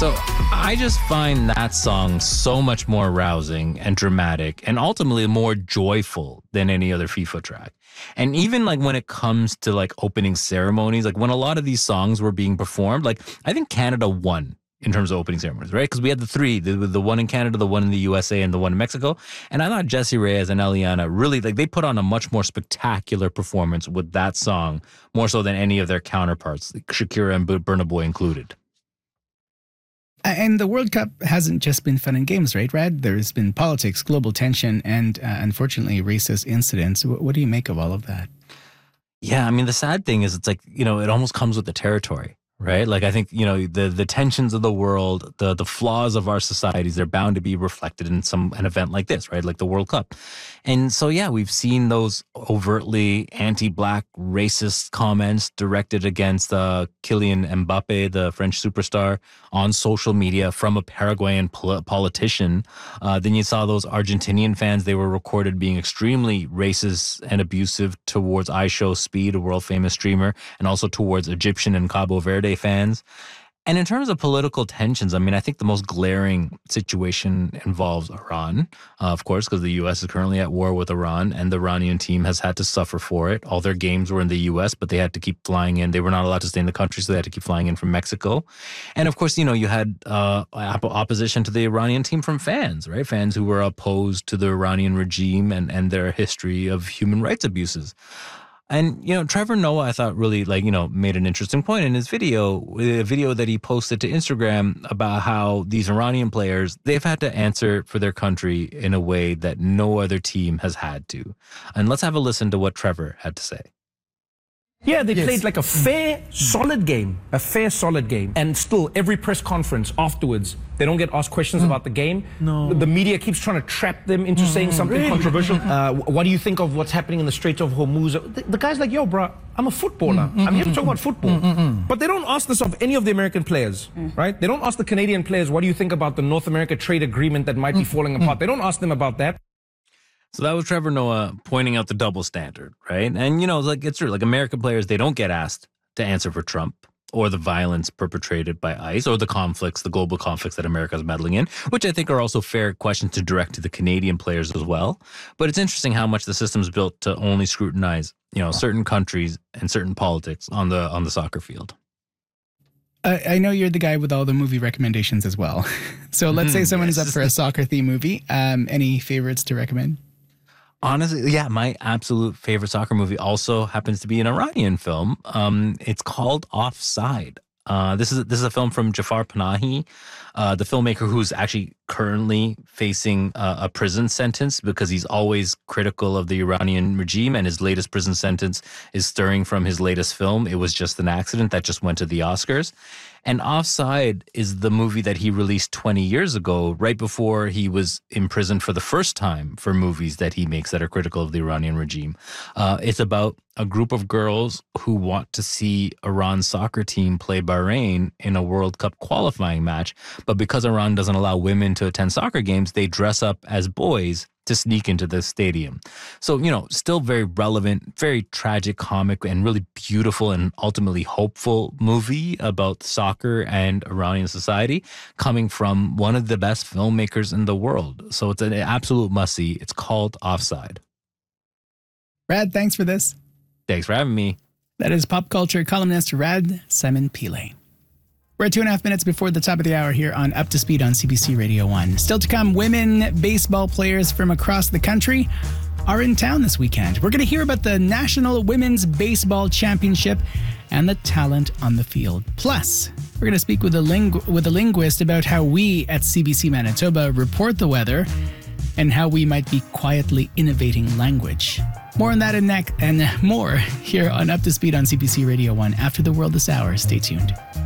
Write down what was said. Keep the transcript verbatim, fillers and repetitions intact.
So I just find that song so much more rousing and dramatic and ultimately more joyful than any other FIFA track. And even like when it comes to like opening ceremonies, like when a lot of these songs were being performed, like I think Canada won in terms of opening ceremonies, right? Because we had the three, the, the one in Canada, the one in the U S A, and the one in Mexico. And I thought Jessie Reyez and Eliana really, like they put on a much more spectacular performance with that song, more so than any of their counterparts, like Shakira and Burna Boy included. And the World Cup hasn't just been fun and games, right, Rad? There's been politics, global tension, and uh, unfortunately racist incidents. What, what do you make of all of that? Yeah, I mean, the sad thing is it's like, you know, it almost comes with the territory, right? Like I think, you know, the the tensions of the world, the the flaws of our societies, they're bound to be reflected in some an event like this, right? Like the World Cup. And so, yeah, we've seen those overtly anti-Black racist comments directed against uh, Kylian Mbappe, the French superstar, on social media from a Paraguayan pol- politician. Uh, then you saw those Argentinian fans, they were recorded being extremely racist and abusive towards iShowSpeed, a world-famous streamer, and also towards Egyptian and Cabo Verde fans. And in terms of political tensions, I mean, I think the most glaring situation involves Iran, uh, of course, because the U S is currently at war with Iran, and the Iranian team has had to suffer for it. All their games were in the U S, but they had to keep flying in. They were not allowed to stay in the country, so they had to keep flying in from Mexico. And of course, you know, you had uh, opposition to the Iranian team from fans, right? Fans who were opposed to the Iranian regime and, and their history of human rights abuses. And, you know, Trevor Noah, I thought really like, you know, made an interesting point in his video, a video that he posted to Instagram about how these Iranian players, they've had to answer for their country in a way that no other team has had to. And let's have a listen to what Trevor had to say. Yeah, they Yes. played like a fair, solid game. A fair, solid game. And still, every press conference afterwards, they don't get asked questions about the game. No. The media keeps trying to trap them into saying something Really? controversial. Uh, what do you think of what's happening in the Straits of Hormuz? The, the guy's like, yo, bro, I'm a footballer. I'm here to talk about football. But they don't ask this of any of the American players, right? They don't ask the Canadian players, what do you think about the North America trade agreement that might be falling apart? They don't ask them about that. So that was Trevor Noah pointing out the double standard, right? And, you know, like it's true, like American players, they don't get asked to answer for Trump or the violence perpetrated by ICE or the conflicts, the global conflicts that America is meddling in, which I think are also fair questions to direct to the Canadian players as well. But it's interesting how much the system's built to only scrutinize, you know, certain countries and certain politics on the on the soccer field. Uh, I know you're the guy with all the movie recommendations as well. So let's say someone is up yes. for a soccer theme movie. Um, any favorites to recommend? Honestly, yeah, my absolute favorite soccer movie also happens to be an Iranian film. Um, it's called Offside. Uh, this is this is a film from Jafar Panahi, uh, the filmmaker who's actually currently facing uh, a prison sentence because he's always critical of the Iranian regime, and his latest prison sentence is stirring from his latest film. It Was Just an Accident that just went to the Oscars. And Offside is the movie that he released twenty years ago, right before he was imprisoned for the first time for movies that he makes that are critical of the Iranian regime. Uh, it's about a group of girls who want to see Iran's soccer team play Bahrain in a World Cup qualifying match. But because Iran doesn't allow women to attend soccer games, they dress up as boys to sneak into the stadium. So, you know, still very relevant, very tragic, comic, and really beautiful and ultimately hopeful movie about soccer and Iranian society coming from one of the best filmmakers in the world. So it's an absolute must-see. It's called Offside. Rad, thanks for this. Thanks for having me. That is pop culture columnist Rad Simon Pile. We're two and a half minutes before the top of the hour here on Up to Speed on C B C Radio one. Still to come, women baseball players from across the country are in town this weekend. We're going to hear about the National Women's Baseball Championship and the talent on the field. Plus, we're going to speak with a, lingu- with a linguist about how we at C B C Manitoba report the weather and how we might be quietly innovating language. More on that and, ne- and more here on Up to Speed on C B C Radio one after the world this hour. Stay tuned.